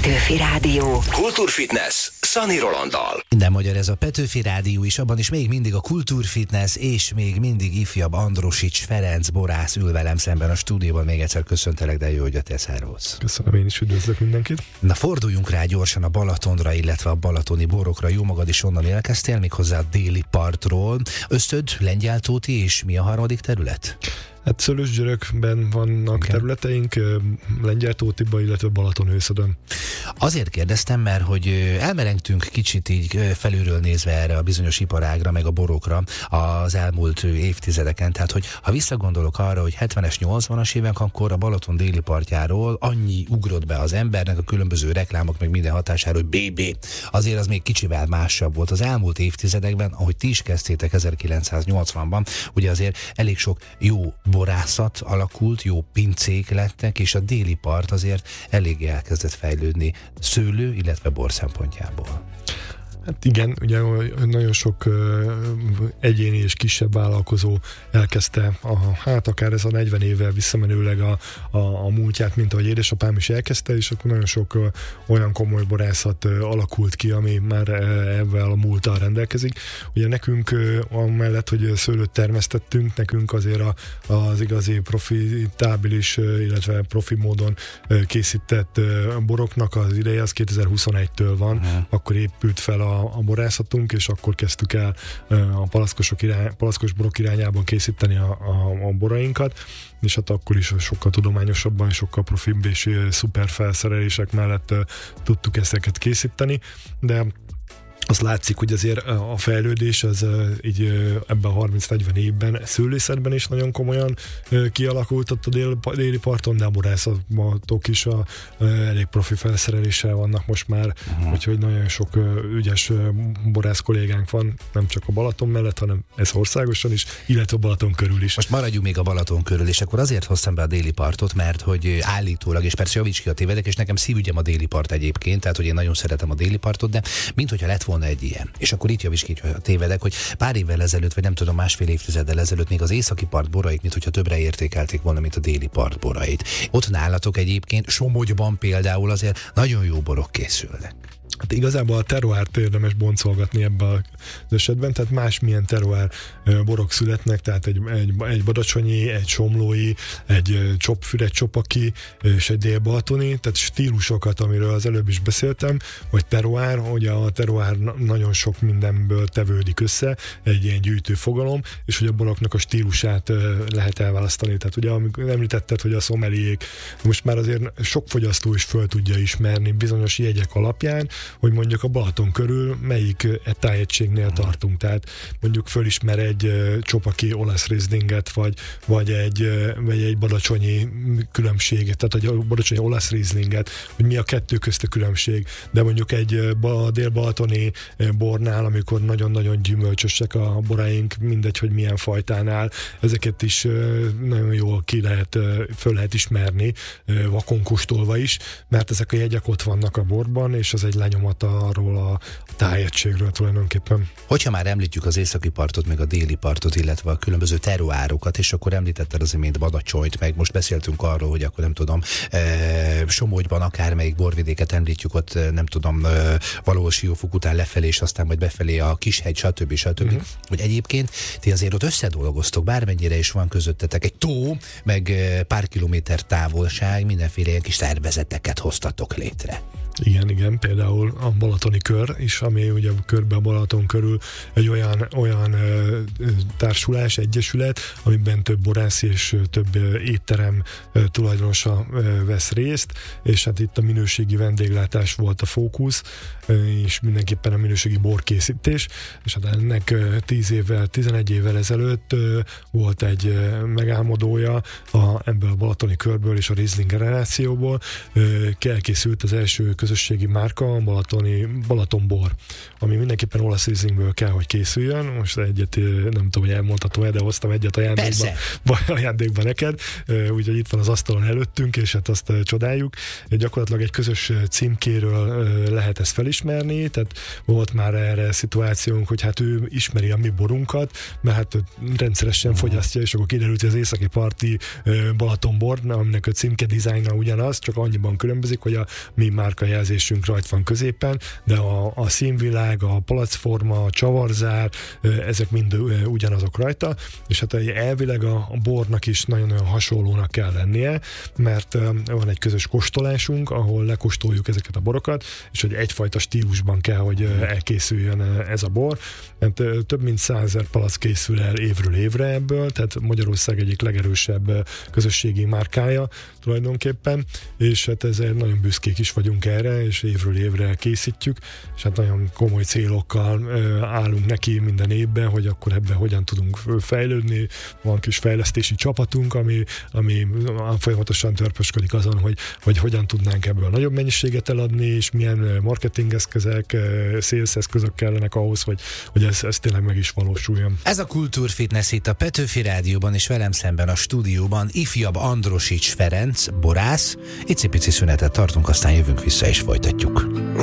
Petőfi Rádió. Kultúrfitness Szani Rolanddal. Minden magyar ez a Petőfi Rádió is, abban is még mindig a Kultúrfitness, és még mindig ifjabb Androsics Ferenc borász ül velem szemben a stúdióban. Még egyszer köszöntelek, de jó, hogy jöttél, szervusz. Köszönöm, én is üdvözlök mindenkit. Na, forduljunk rá gyorsan a Balatonra, illetve a balatoni borokra. Jó magad is onnan érkeztél, méghozzá a déli partról. Ösztöd, Lengyeltóti, és mi a harmadik terület? Hát Szőlősgyörökben vannak területeink, Lengyeltótiba, illetve Balatonőszödön. Azért kérdeztem, mert hogy elmerengtünk kicsit így felülről nézve erre a bizonyos iparágra, meg a borokra az elmúlt évtizedeken. Tehát, hogy ha visszagondolok arra, hogy 70-es, 80-as évek, akkor a Balaton déli partjáról annyi ugrott be az embernek a különböző reklámok, meg minden hatására, hogy BB. Azért az még kicsivel másabb volt. Az elmúlt évtizedekben, ahogy ti is kezdtétek 1980-ban, ugye azért elég sok jó borászat alakult, jó pincék lettek, és a déli part azért eléggé elkezdett fejlődni szőlő, illetve bor szempontjából. Hát igen, ugye nagyon sok egyéni és kisebb vállalkozó elkezdte, akár ez a 40 évvel visszamenőleg a múltját, mint ahogy édesapám is elkezdte, és akkor nagyon sok olyan komoly borászat alakult ki, ami már ebben a múlttal rendelkezik. Ugye nekünk amellett, hogy szőlőt termesztettünk, nekünk azért az igazi profitábilis, illetve profi módon készített boroknak az ideje az 2021-től van, akkor épült fel a borászatunk, és akkor kezdtük el a palackos borok irányában készíteni a borainkat, és hát akkor is sokkal tudományosabban, sokkal profibb és szuper felszerelések mellett tudtuk ezeket készíteni, de azt látszik, hogy azért a fejlődés az így ebben a 30-40 évben szőlészetben is nagyon komolyan kialakult ott a déli parton, de a borászatok is elég profi felszereléssel vannak most már, úgyhogy nagyon sok ügyes borász kollégánk van, nem csak a Balaton mellett, hanem ez országosan is, illetve a Balaton körül is. Most maradjunk még a Balaton körül, és akkor azért hoztam be a déli partot, mert hogy állítólag, és persze javíts ki a tévedek, és nekem szívügyem a déli part egyébként, tehát hogy én nagyon szeretem a déli partot, de minthogyha lett volna egy ilyen. És akkor itt javíts ki, hogy tévedek, hogy pár évvel ezelőtt, vagy nem tudom, másfél évtizeddel ezelőtt még az északi part borait, minthogyha többre értékelték volna, mint a déli part borait. Ott nálatok egyébként, Somogyban például azért nagyon jó borok készülnek. Hát igazából a terroárt érdemes boncolgatni ebben az esetben, tehát másmilyen terroár borok születnek, tehát egy badacsonyi, egy somlói, egy Csopfüred, Csopaki és egy délbalatoni, tehát stílusokat, amiről az előbb is beszéltem, vagy terroár, hogy a terroár nagyon sok mindenből tevődik össze, egy ilyen gyűjtő fogalom, és hogy a boroknak a stílusát lehet elválasztani. Tehát ugye, amikor említetted, hogy a szomeliék, most már azért sok fogyasztó is föl tudja ismerni bizonyos jegyek alapján, hogy mondjuk a Balaton körül melyik tájegységnél tartunk. Tehát mondjuk fölismer egy Csopaki olasz Rieslinget, vagy egy badacsonyi különbséget, tehát egy badacsonyi olasz Rieslinget, hogy mi a kettő közt a különbség. De mondjuk egy dél-balatoni bornál, amikor nagyon-nagyon gyümölcsösek a boraink, mindegy, hogy milyen fajtánál, ezeket is nagyon jól föl lehet ismerni, vakon kóstolva is, mert ezek a jegyek ott vannak a borban, és az egy lenyomata arról a tájegységről tulajdonképpen. Hogyha már említjük az északi partot, meg a déli partot, illetve a különböző terroárokat, és akkor említetted az imént Badacsonyt, meg most beszéltünk arról, hogy akkor nem tudom, Somogyban akármelyik borvidéket említjük, ott nem tudom, valahol Siófok után lefelé, és aztán majd befelé a Kishegy, stb. Hogy egyébként ti azért ott összedolgoztok, bármennyire is van közöttetek egy tó, meg pár kilométer távolság, mindenféle ilyen kis szervezeteket hoztatok létre. Igen, például a Balatoni Kör is, ami ugye körbe a Balaton körül egy olyan társulás, egyesület, amiben több borász és több étterem tulajdonosa vesz részt, és hát itt a minőségi vendéglátás volt a fókusz, és mindenképpen a minőségi borkészítés, és hát ennek 11 évvel ezelőtt volt egy megálmodója ebből a Balatoni Körből és a Riesling generációból, elkészült az első közösségi márka, a Balatonbor, ami mindenképpen olasz Rieslingből kell, hogy készüljön. Most egyet, nem tudom, hogy elmondhatom-e, de hoztam egyet ajándékba neked, úgyhogy itt van az asztalon előttünk, és hát azt csodáljuk. Gyakorlatilag egy közös címkéről lehet ezt felismerni, tehát volt már erre szituációnk, hogy hát ő ismeri a mi borunkat, mert hát rendszeresen fogyasztja, és akkor kiderült, hogy az északi parti Balatonbor, aminek a címke dizájna ugyanaz, csak annyiban különbözik, hogy a mi márka jelzésünk rajt van középen, de a színvilág, a palacforma, a csavarzár, ezek mind ugyanazok rajta, és hát elvileg a bornak is nagyon-nagyon hasonlónak kell lennie, mert van egy közös kóstolásunk, ahol lekóstoljuk ezeket a borokat, és hogy egyfajta stílusban kell, hogy elkészüljön ez a bor. Hát több mint 100 000 palack készül el évről évre ebből, tehát Magyarország egyik legerősebb közösségi márkája tulajdonképpen, és hát ezért nagyon büszkék is vagyunk erre, és évről évre készítjük, és hát nagyon komoly célokkal állunk neki minden évben, hogy akkor ebben hogyan tudunk fejlődni. Van kis fejlesztési csapatunk, ami folyamatosan törpösködik azon, hogy hogyan tudnánk ebből nagyobb mennyiséget eladni, és milyen marketingeszközök, sales eszközök kellenek ahhoz, hogy ez tényleg meg is valósuljon. Ez a Kultúrfitness itt a Petőfi Rádióban, és velem szemben a stúdióban ifjabb Androsics Ferenc, borász. Icipici szünetet tartunk, aztán jövünk vissza és folytatjuk.